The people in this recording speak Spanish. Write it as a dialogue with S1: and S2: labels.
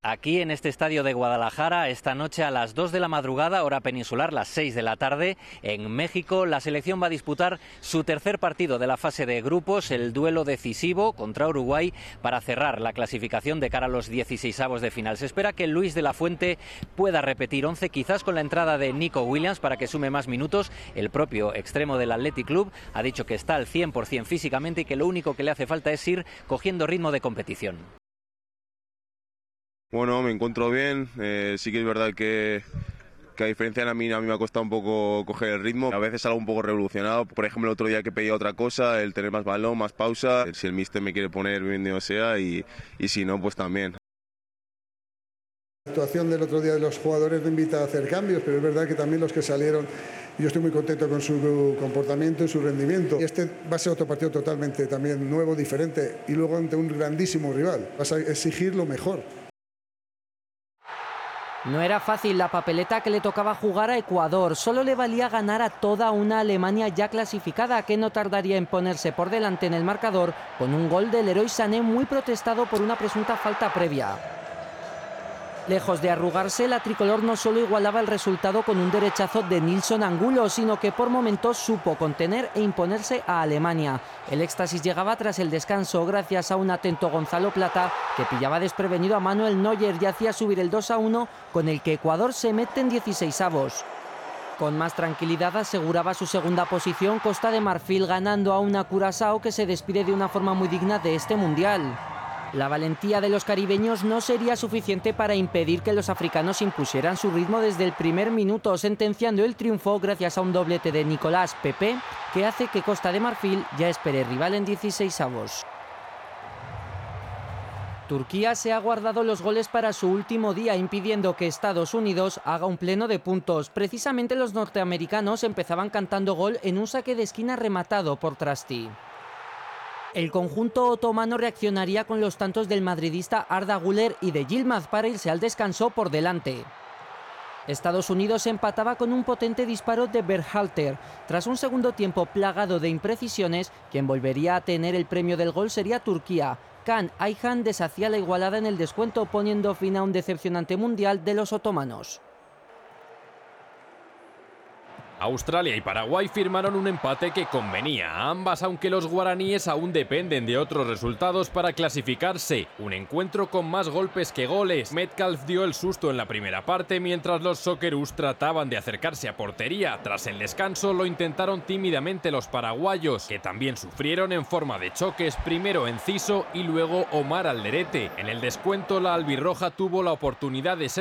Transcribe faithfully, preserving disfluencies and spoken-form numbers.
S1: Aquí en este estadio de Guadalajara, esta noche a las dos de la madrugada, hora peninsular, las seis de la tarde, en México, la selección va a disputar su tercer partido de la fase de grupos, el duelo decisivo contra Uruguay, para cerrar la clasificación de cara a los dieciseisavos de final. Se espera que Luis de la Fuente pueda repetir once, quizás con la entrada de Nico Williams para que sume más minutos. El propio extremo del Athletic Club ha dicho que está al cien por cien físicamente y que lo único que le hace falta es ir cogiendo ritmo de competición.
S2: Bueno, me encuentro bien, eh, sí que es verdad que, que a diferencia de a mí, a mí me ha costado un poco coger el ritmo, a veces algo un poco revolucionado, por ejemplo el otro día que pedía otra cosa, el tener más balón, más pausa, si el míster me quiere poner bienvenido sea y, y si no, pues también.
S3: La actuación del otro día de los jugadores me invita a hacer cambios, pero es verdad que también los que salieron, yo estoy muy contento con su comportamiento y su rendimiento. Este va a ser otro partido totalmente también nuevo, diferente, y luego ante un grandísimo rival, vas a exigir lo mejor.
S4: No era fácil la papeleta que le tocaba jugar a Ecuador, solo le valía ganar a toda una Alemania ya clasificada que no tardaría en ponerse por delante en el marcador con un gol del Leroy Sané muy protestado por una presunta falta previa. Lejos de arrugarse, la tricolor no solo igualaba el resultado con un derechazo de Nilson Angulo, sino que por momentos supo contener e imponerse a Alemania. El éxtasis llegaba tras el descanso gracias a un atento Gonzalo Plata que pillaba desprevenido a Manuel Neuer y hacía subir el dos a uno con el que Ecuador se mete en dieciseisavos. Con más tranquilidad aseguraba su segunda posición Costa de Marfil, ganando a una Curazao que se despide de una forma muy digna de este mundial. La valentía de los caribeños no sería suficiente para impedir que los africanos impusieran su ritmo desde el primer minuto, sentenciando el triunfo gracias a un doblete de Nicolás Pepe, que hace que Costa de Marfil ya espere rival en dieciseisavos. Turquía se ha guardado los goles para su último día, impidiendo que Estados Unidos haga un pleno de puntos. Precisamente los norteamericanos empezaban cantando gol en un saque de esquina rematado por Trasti. El conjunto otomano reaccionaría con los tantos del madridista Arda Güler y de Yilmaz para irse al descanso por delante. Estados Unidos empataba con un potente disparo de Berhalter. Tras un segundo tiempo plagado de imprecisiones, quien volvería a tener el premio del gol sería Turquía. Kaan Ayhan deshacía la igualada en el descuento, poniendo fin a un decepcionante mundial de los otomanos.
S5: Australia y Paraguay firmaron un empate que convenía a ambas, aunque los guaraníes aún dependen de otros resultados para clasificarse. Un encuentro con más golpes que goles. Metcalf dio el susto en la primera parte, mientras los Socceroos trataban de acercarse a portería. Tras el descanso lo intentaron tímidamente los paraguayos, que también sufrieron en forma de choques, primero Enciso y luego Omar Alderete. En el descuento la albirroja tuvo la oportunidad de ser